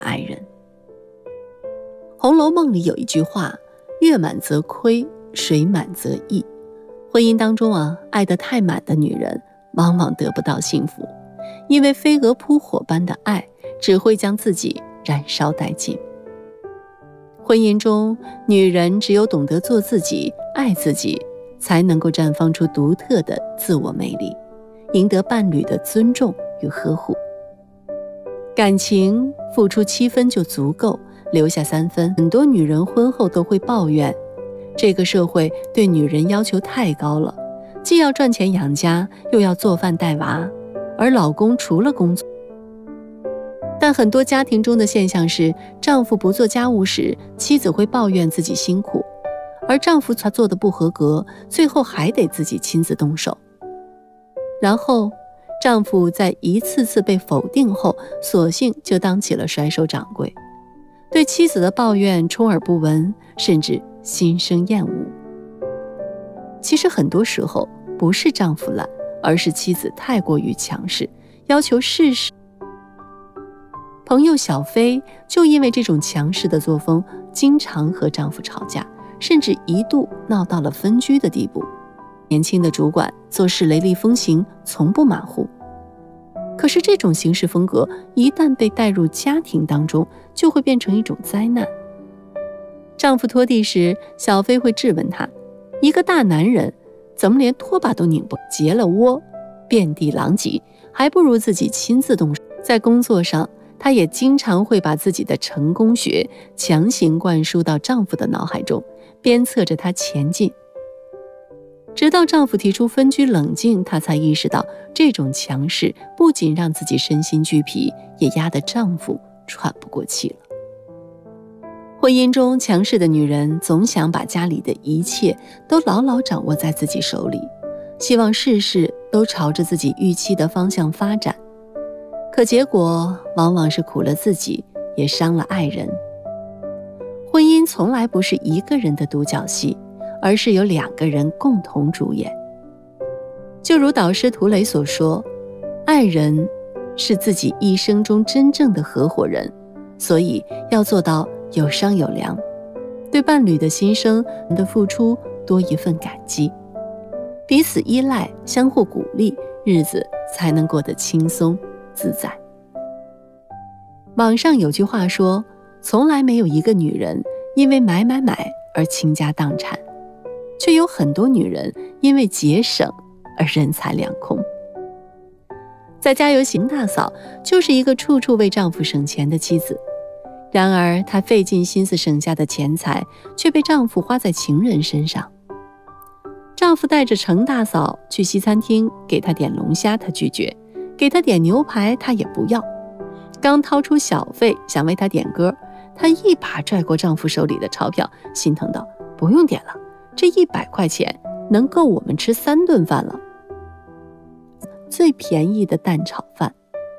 爱人。红楼梦里有一句话，月满则亏，水满则溢。婚姻当中爱得太满的女人往往得不到幸福，因为飞蛾扑火般的爱只会将自己燃烧殆尽。婚姻中，女人只有懂得做自己，爱自己，才能够绽放出独特的自我魅力，赢得伴侣的尊重与呵护。感情付出7分就足够，留下3分。很多女人婚后都会抱怨，这个社会对女人要求太高了，既要赚钱养家，又要做饭带娃，而老公除了工作。但很多家庭中的现象是，丈夫不做家务时，妻子会抱怨自己辛苦，而丈夫他做的不合格，最后还得自己亲自动手。然后丈夫在一次次被否定后，索性就当起了甩手掌柜，对妻子的抱怨充耳不闻，甚至心生厌恶。其实很多时候不是丈夫懒，而是妻子太过于强势，要求事事。朋友小飞就因为这种强势的作风，经常和丈夫吵架，甚至一度闹到了分居的地步。年轻的主管做事雷厉风行，从不马虎。可是这种行事风格一旦被带入家庭当中，就会变成一种灾难。丈夫拖地时，小飞会质问他，一个大男人怎么连拖把都拧不结了窝，遍地狼藉，还不如自己亲自动手。在工作上，她也经常会把自己的成功学强行灌输到丈夫的脑海中，鞭策着他前进。直到丈夫提出分居冷静，她才意识到这种强势不仅让自己身心俱疲，也压得丈夫喘不过气了。婚姻中强势的女人总想把家里的一切都牢牢掌握在自己手里，希望事事都朝着自己预期的方向发展，可结果往往是苦了自己，也伤了爱人。婚姻从来不是一个人的独角戏，而是有2个人共同主演。就如导师涂磊所说，爱人是自己一生中真正的合伙人，所以要做到有商有量，对伴侣的心声的付出多一份感激，彼此依赖，相互鼓励，日子才能过得轻松自在。网上有句话说，从来没有一个女人因为买而倾家荡产，却有很多女人因为节省而人财两空。在家有邢大嫂就是一个处处为丈夫省钱的妻子，然而她费尽心思省下的钱财却被丈夫花在情人身上。丈夫带着程大嫂去西餐厅，给她点龙虾她拒绝，给她点牛排她也不要。刚掏出小费想为她点歌，她一把拽过丈夫手里的钞票，心疼道，不用点了，这100块钱能够我们吃3顿饭了，最便宜的蛋炒饭。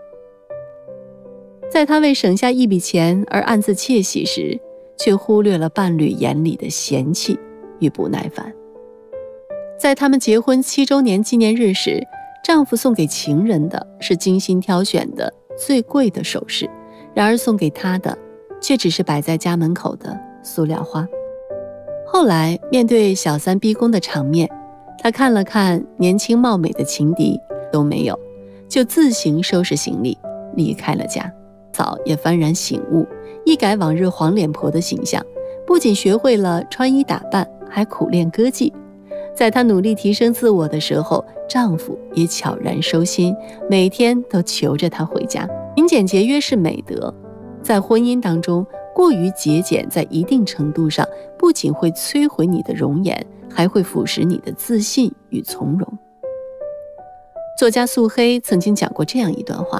在她为省下一笔钱而暗自窃喜时，却忽略了伴侣眼里的嫌弃与不耐烦。在他们结婚7周年纪念日时，丈夫送给情人的是精心挑选的最贵的首饰，然而送给她的却只是摆在家门口的塑料花。后来面对小三逼宫的场面，她看了看年轻貌美的情敌，都没有，就自行收拾行李离开了家。嫂也幡然醒悟，一改往日黄脸婆的形象，不仅学会了穿衣打扮，还苦练歌技。在她努力提升自我的时候，丈夫也悄然收心，每天都求着她回家。勤俭节约是美德，在婚姻当中，过于节俭在一定程度上不仅会摧毁你的容颜，还会腐蚀你的自信与从容。作家素黑曾经讲过这样一段话，